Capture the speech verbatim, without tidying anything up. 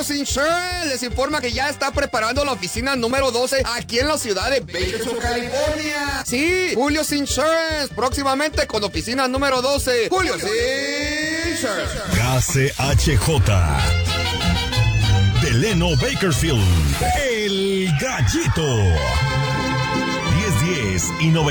Julio's Insurance les informa que ya está preparando la oficina número doce aquí en la ciudad de Bakersfield, California. Sí, Julio's Insurance, próximamente con oficina número doce. Julio's Insurance. K C H J. Delano Bakersfield. El Gallito. diez diez y noventa.